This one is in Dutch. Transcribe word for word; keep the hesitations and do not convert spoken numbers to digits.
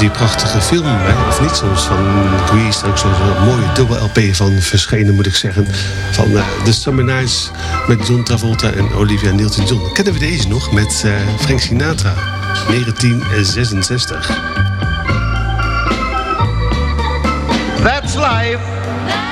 die prachtige film, hè? Of niet, soms van Grease, ook zo'n zo mooie dubbel L P van verschenen, moet ik zeggen. Van uh, The Summer Nights met John Travolta en Olivia Newton-John. Kennen we deze nog met uh, Frank Sinatra, negentien zesenzestig. That's life.